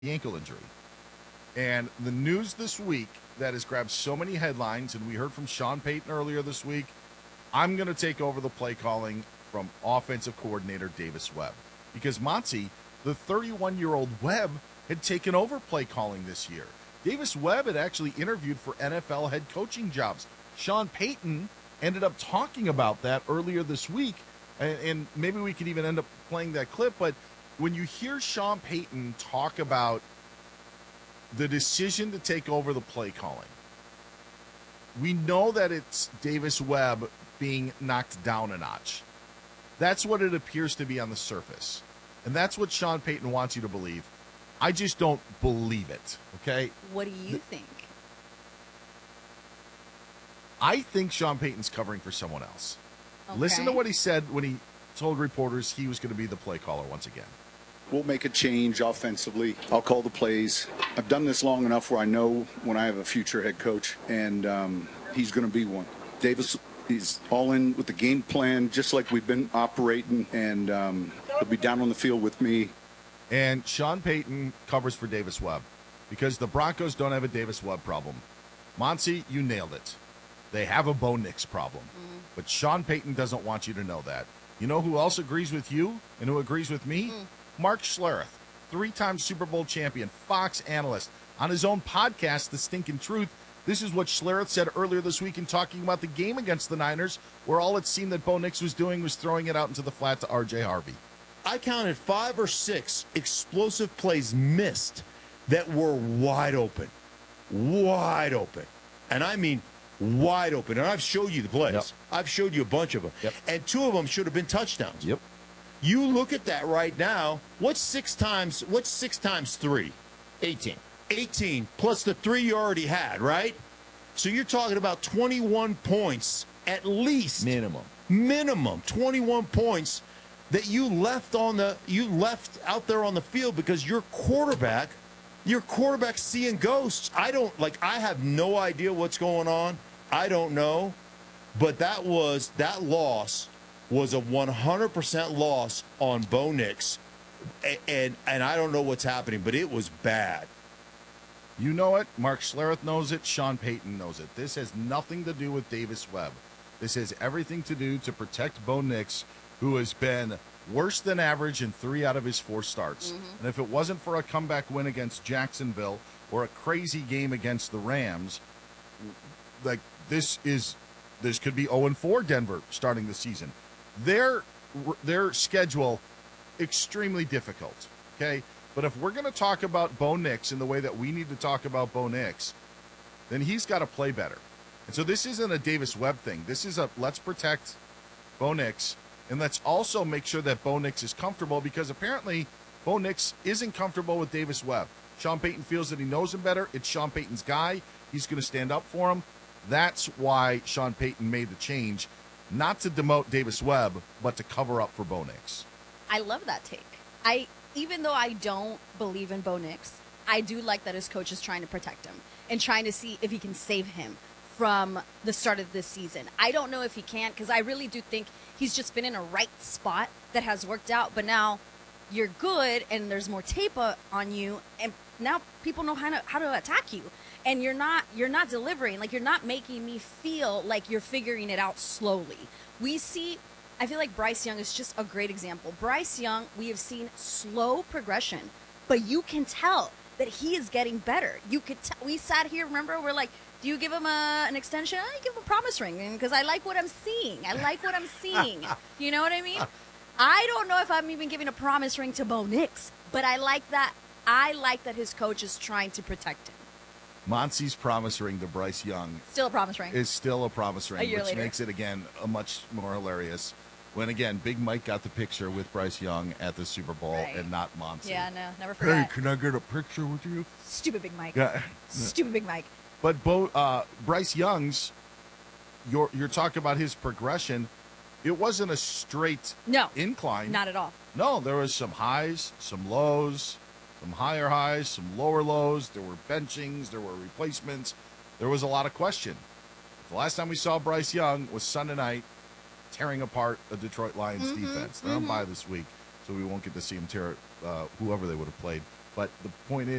the ankle injury. And the news this week that has grabbed so many headlines, and we heard from Sean Payton earlier this week, I'm going to take over the play calling from offensive coordinator Davis Webb. Because Monty, the 31-year-old Webb, had taken over play calling this year. Davis Webb had actually interviewed for NFL head coaching jobs. Sean Payton ended up talking about that earlier this week, and maybe we could even end up playing that clip. But when you hear Sean Payton talk about the decision to take over the play calling, we know that it's Davis Webb being knocked down a notch. That's what it appears to be on the surface. And that's what Sean Payton wants you to believe. I just don't believe it, okay? What do you think? I think Sean Payton's covering for someone else. Okay. Listen to what he said when he told reporters he was going to be the play caller once again. We'll make a change offensively. I'll call the plays. I've done this long enough where I know when I have a future head coach, and he's going to be one. Davis, he's all in with the game plan, just like we've been operating, and he'll be down on the field with me. And Sean Payton covers for Davis Webb because the Broncos don't have a Davis Webb problem. Monty, you nailed it. They have a Bo Nix problem. But Sean Payton doesn't want you to know that. You know who else agrees with you and who agrees with me? Mark Schlereth, 3-time Super Bowl champion, Fox analyst. On his own podcast, The Stinkin' Truth, this is what Schlereth said earlier this week in talking about the game against the Niners, where all it seemed that Bo Nix was doing was throwing it out into the flat to R.J. Harvey. I counted 5 or 6 explosive plays missed that were wide open. Wide open. And I mean wide open. And I've showed you the plays. Yep. I've showed you a bunch of them. Yep. And 2 of them should have been touchdowns. Yep. You look at that right now. What's 6 times 3? 18. 18 plus the 3 you already had, right? So you're talking about 21 points at least. Minimum 21 points that you left out there on the field because your quarterback's seeing ghosts. I have no idea what's going on. I don't know. But that loss was a 100% loss on Bo Nix. And I don't know what's happening, but it was bad. You know it. Mark Schlereth knows it. Sean Payton knows it. This has nothing to do with Davis Webb. This has everything to do to protect Bo Nix, who has been worse than average in 3 out of his 4 starts. And if it wasn't for a comeback win against Jacksonville or a crazy game against the Rams, like this could be 0-4 Denver starting the season. Their schedule extremely difficult. Okay, but if we're going to talk about Bo Nix in the way that we need to talk about Bo Nix, then he's got to play better. And so this isn't a Davis Webb thing. This is a let's protect Bo Nix, and let's also make sure that Bo Nix is comfortable, because apparently Bo Nix isn't comfortable with Davis Webb. Sean Payton feels that he knows him better. It's Sean Payton's guy. He's going to stand up for him. That's why Sean Payton made the change, not to demote Davis Webb, but to cover up for Bo Nix. I love that take. Even though I don't believe in Bo Nix, I do like that his coach is trying to protect him and trying to see if he can save him from the start of this season. I don't know if he can, because I really do think he's just been in a right spot that has worked out. But now you're good, and there's more tape on you, and now people know how to attack you. And you're not delivering. Like, you're not making me feel like you're figuring it out slowly. I feel like Bryce Young is just a great example. Bryce Young, we have seen slow progression, but you can tell that he is getting better. We sat here, remember, we're like, do you give him an extension? I give him a promise ring, because I like what I'm seeing. You know what I mean? I don't know if I'm even giving a promise ring to Bo Nix, but I like that his coach is trying to protect him. Monty's promise ring to Bryce Young Still a promise ring. is still a promise ring, which later. makes it, again, a much more hilarious when, again, Big Mike got the picture with Bryce Young at the Super Bowl and not Monty. Yeah, no, never forget. Hey, can I get a picture with you? Stupid Big Mike. Yeah. Stupid Big Mike. But Bryce Young's, you're talking about his progression. It wasn't a straight incline. Not at all. No, there was some highs, some lows, some higher highs, some lower lows. There were benchings, there were replacements. There was a lot of question. The last time we saw Bryce Young was Sunday night, tearing apart a Detroit Lions defense. They're on bye this week, so we won't get to see him tear whoever they would have played. But the point is,